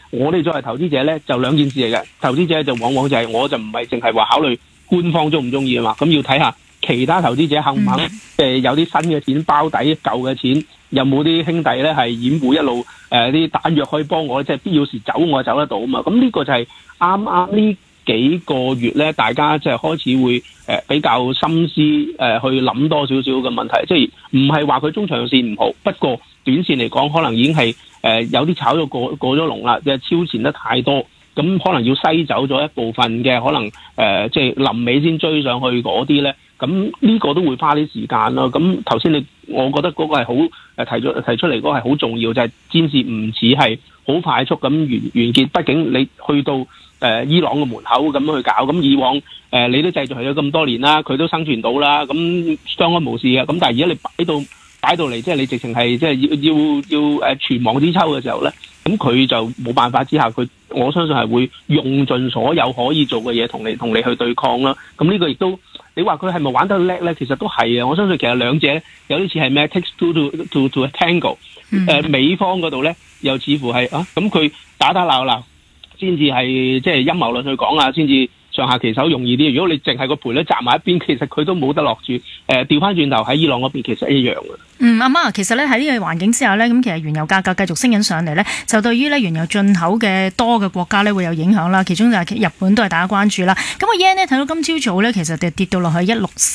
我哋作為投資者咧，就兩件事嚟嘅。投資者就往往就係、我就唔係淨係話考慮官方中唔中意啊嘛，咁要睇下其他投資者肯唔肯有啲新嘅錢包底舊嘅錢，有冇啲兄弟咧係掩護一路啲彈藥可以幫我，即係必要時走我走得到啊嘛。咁呢個就係啱啱呢幾個月咧，大家即係開始會比較心思去諗多少少嘅問題，即係唔係話佢中長線唔好，不過短線嚟講可能已經係有啲炒咗過咗龍啦，即係超前得太多，咁可能要篩走咗一部分嘅可能即係臨尾先追上去嗰啲咧，咁呢個都會花啲時間咯。咁頭先我覺得嗰個係好提出嚟嗰個係好重要，就係戰事唔似係好快速咁完結，畢竟你去到伊朗嘅門口咁樣去搞，咁以往你都製造咗咁多年啦，佢都生存到啦，咁相安無事嘅。咁但係而家你擺到嚟，即係你直情係即係要全網之秋嘅時候咧，咁佢就冇辦法之下，我相信係會用盡所有可以做嘅嘢同你去對抗啦。咁呢個亦都你話佢係咪玩得叻咧？其實都係啊！我相信其實兩者有啲似係咩 takes two to a tango。美方嗰度咧又似乎係咁佢打鬧先至係即係陰謀論去講啊，先至上下其手容易啲。如果你淨係個賠率擲埋一邊，其實佢都冇得落住。調翻轉頭喺伊朗嗰邊其實一樣嘅。 阿媽，其實咧喺呢個環境之下咧，咁其實原油價格繼續升緊上嚟咧，就對於咧原油進口嘅多嘅國家咧會有影響啦。其中就係日本都係大家關注啦。咁個 yen 咧睇到今朝早咧，其實就跌到落去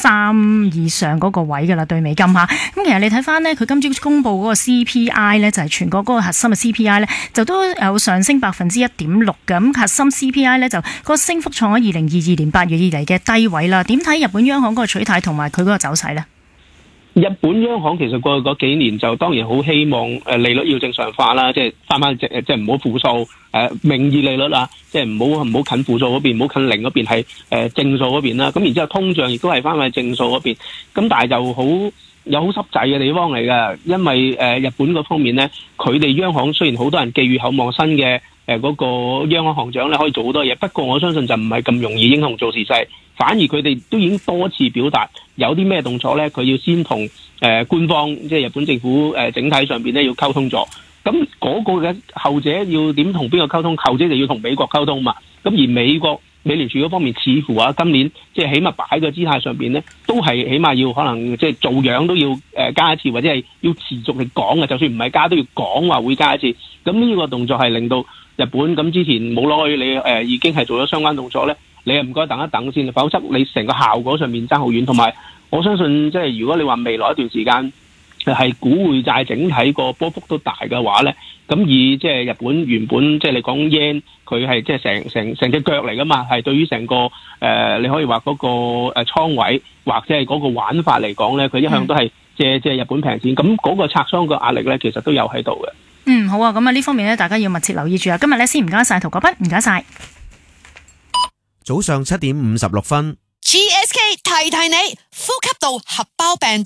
163以上嗰個位㗎啦，對美金嚇。咁其實你睇翻咧，佢今朝公布嗰個 CPI 咧，就係全國嗰個核心嘅 CPI 咧，就都有上升1.6%嘅。咁核心 CPI 咧就個升幅創咗2022年8月以嚟嘅低位啦。點睇日本央行嗰個取態同埋佢嗰個走勢咧？ 日本央行其實過去嗰幾年就當然好希望利率要正常化啦，即係翻即係唔好負數名義利率啦，即係唔好近負數嗰邊，唔好近零嗰邊係正數嗰邊啦。咁然之後通脹亦都係翻去正數嗰邊，咁但係就有好濕滯嘅地方嚟㗎，因為日本嗰方面咧，佢哋央行雖然好多人寄予厚望新嘅嗰個央行行長咧可以做好多嘢，不過我相信就唔係咁容易英雄做時勢，反而佢哋都已經多次表達有啲咩動作咧，佢要先同官方即係日本政府整體上邊咧要溝通咗。咁嗰個嘅後者要點同邊個溝通？後者就要同美國溝通嘛。咁而美聯儲嗰方面似乎今年即係起碼擺個姿態上邊咧，都係起碼要可能即係做樣都要加一次，或者係要持續嚟講嘅，就算唔係加都要講話會加一次。咁呢個動作係令到日本咁之前冇耐你已經係做咗相關動作咧，你係唔該等一等先，否則你成個效果上面爭好遠。同埋我相信即係如果你話未來一段時間係股匯債整體個波幅都大嘅話咧，咁以即係日本原本即係你講 yen 佢係即係成隻腳嚟噶嘛，係對於成個你可以話嗰個倉位或者係嗰個玩法嚟講咧，佢一向都係借日本平錢，咁嗰個拆倉個壓力咧其實都有喺度嘅。 好啊，咁啊呢方面咧大家要密切留意住啊。今日咧先唔該晒涂國彬，唔該晒。 早上7:56。 GSK 提你，呼吸道合胞病毒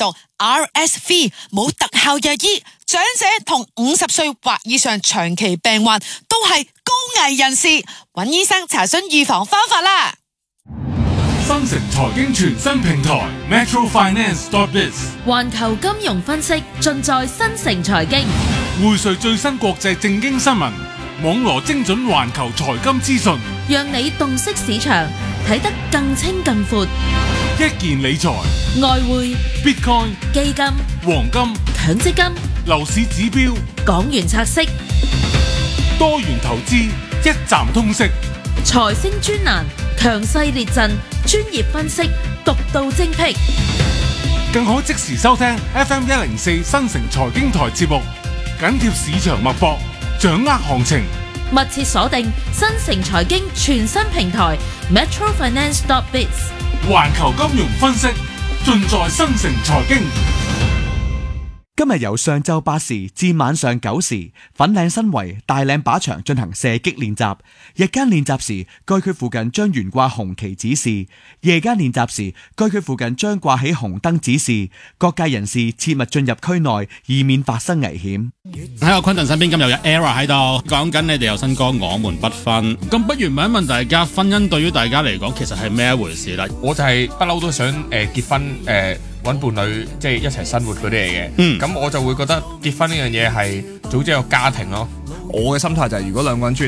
RSV 冇特效藥醫，長者同50歲或以上長期病患都係高危人士，揾醫生查詢預防方法啦。 新城財經全新平台 metrofinance.biz 環球金融分析盡在新城財經， 匯萃最新國際政經新聞，網羅精準環球財金資訊， 讓你洞悉市場，睇得更清更闊。 一件理財、 外匯、 Bitcoin、 基金、 黃金、 強積金、 樓市指標、 港元拆息、 多元投資，一站通識。 財星專欄，強勢列陣，專業分析，獨到精闢。 更可即時收聽 FM104新城財經台節目，緊貼市場脈搏，掌握行情。 密切鎖定新城財經全新平台 metrofinance.biz， 環球金融分析盡在新城財經。 今日由上晝8時至晚上9時，粉嶺新圍大嶺靶場進行射擊練習。日間練習時，該區附近將懸掛紅旗指示；夜間練習時，該區附近將掛起紅燈指示。各界人士切勿進入區內，以免發生危險。 喺我昆頓身邊，今日有 Era 喺度，講緊你哋有新歌《我們不分》。咁不如問一問大家，婚姻對於大家嚟講，其實係咩一回事咧？ 我就係不嬲都想結婚揾伴侶，即係一齊生活嗰啲嚟嘅。咁我就會覺得結婚呢樣嘢係組織一個家庭咯。 我嘅心態就係如果兩個人中意